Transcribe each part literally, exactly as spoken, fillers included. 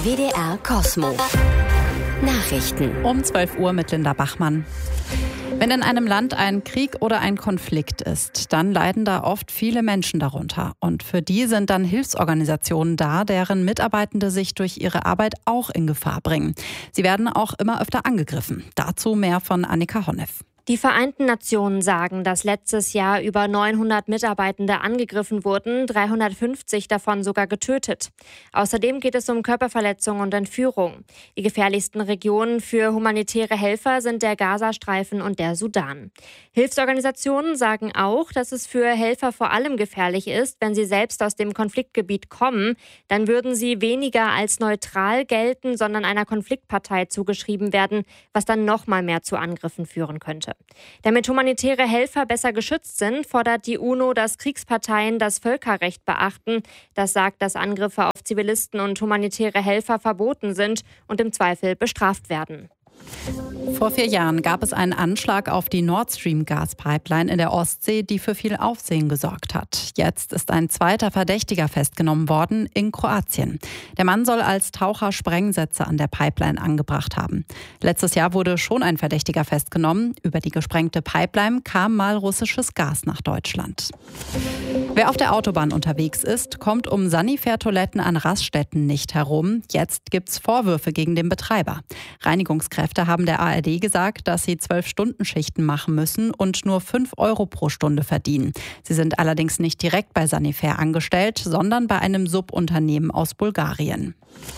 W D R Kosmo. Nachrichten. Um zwölf Uhr mit Linda Bachmann. Wenn in einem Land ein Krieg oder ein Konflikt ist, dann leiden da oft viele Menschen darunter. Und für die sind dann Hilfsorganisationen da, deren Mitarbeitende sich durch ihre Arbeit auch in Gefahr bringen. Sie werden auch immer öfter angegriffen. Dazu mehr von Annika Honneff. Die Vereinten Nationen sagen, dass letztes Jahr über neunhundert Mitarbeitende angegriffen wurden, dreihundertfünfzig davon sogar getötet. Außerdem geht es um Körperverletzung und Entführung. Die gefährlichsten Regionen für humanitäre Helfer sind der Gazastreifen und der Sudan. Hilfsorganisationen sagen auch, dass es für Helfer vor allem gefährlich ist, wenn sie selbst aus dem Konfliktgebiet kommen. Dann würden sie weniger als neutral gelten, sondern einer Konfliktpartei zugeschrieben werden, was dann noch mal mehr zu Angriffen führen könnte. Damit humanitäre Helfer besser geschützt sind, fordert die UNO, dass Kriegsparteien das Völkerrecht beachten. Das sagt, dass Angriffe auf Zivilisten und humanitäre Helfer verboten sind und im Zweifel bestraft werden. Vor vier Jahren gab es einen Anschlag auf die Nord Stream Gaspipeline in der Ostsee, die für viel Aufsehen gesorgt hat. Jetzt ist ein zweiter Verdächtiger festgenommen worden in Kroatien. Der Mann soll als Taucher Sprengsätze an der Pipeline angebracht haben. Letztes Jahr wurde schon ein Verdächtiger festgenommen. Über die gesprengte Pipeline kam mal russisches Gas nach Deutschland. Wer auf der Autobahn unterwegs ist, kommt um Sanifair-Toiletten an Raststätten nicht herum. Jetzt gibt's Vorwürfe gegen den Betreiber. Reinigungskräfte haben der A R D gesagt, dass sie zwölf-Stunden-Schichten machen müssen und nur fünf Euro pro Stunde verdienen. Sie sind allerdings nicht direkt bei Sanifair angestellt, sondern bei einem Subunternehmen aus Bulgarien.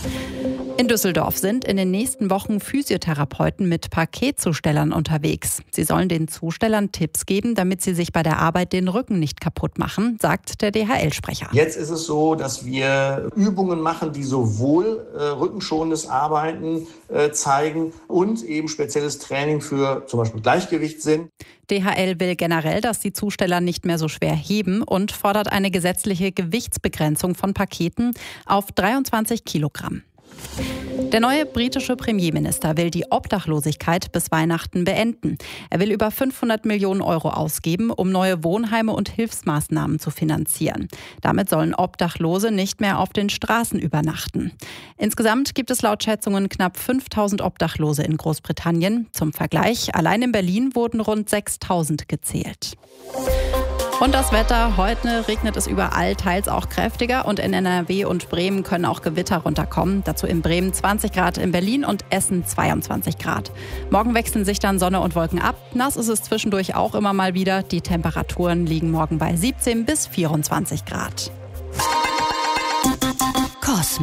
In Düsseldorf sind in den nächsten Wochen Physiotherapeuten mit Paketzustellern unterwegs. Sie sollen den Zustellern Tipps geben, damit sie sich bei der Arbeit den Rücken nicht kaputt machen, sagt der D H L-Sprecher. Jetzt ist es so, dass wir Übungen machen, die sowohl äh, rückenschonendes Arbeiten äh, zeigen und eben spezielles Training für zum Beispiel Gleichgewicht sind. D H L will generell, dass die Zusteller nicht mehr so schwer heben und fordert eine gesetzliche Gewichtsbegrenzung von Paketen auf dreiundzwanzig Kilogramm. Der neue britische Premierminister will die Obdachlosigkeit bis Weihnachten beenden. Er will über fünfhundert Millionen Euro ausgeben, um neue Wohnheime und Hilfsmaßnahmen zu finanzieren. Damit sollen Obdachlose nicht mehr auf den Straßen übernachten. Insgesamt gibt es laut Schätzungen knapp fünftausend Obdachlose in Großbritannien. Zum Vergleich, allein in Berlin wurden rund sechstausend gezählt. Und das Wetter, heute regnet es überall, teils auch kräftiger und in N R W und Bremen können auch Gewitter runterkommen. Dazu in Bremen zwanzig Grad, in Berlin und Essen zweiundzwanzig Grad. Morgen wechseln sich dann Sonne und Wolken ab. Nass ist es zwischendurch auch immer mal wieder. Die Temperaturen liegen morgen bei siebzehn bis vierundzwanzig Grad. Kosmo.